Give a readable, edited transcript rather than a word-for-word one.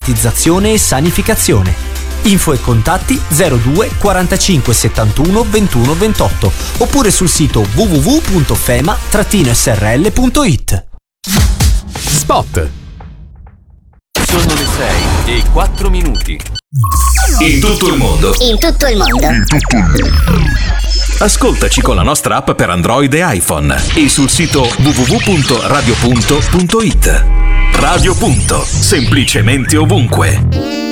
climatizzazione e sanificazione. Info e contatti 02 45 71 21 28 oppure sul sito www.fema-srl.it. Spot. Sono le 6:04. In tutto il mondo. Ascoltaci con la nostra app per Android e iPhone e sul sito www.radio.it. Radio Punto, semplicemente ovunque.